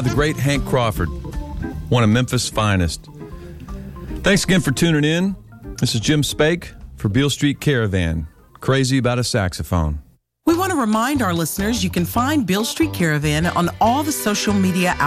by the great Hank Crawford, one of Memphis' finest. Thanks again for tuning in. This is Jim Spake for Beale Street Caravan, crazy about a saxophone. We want to remind our listeners you can find Beale Street Caravan on all the social media outlets.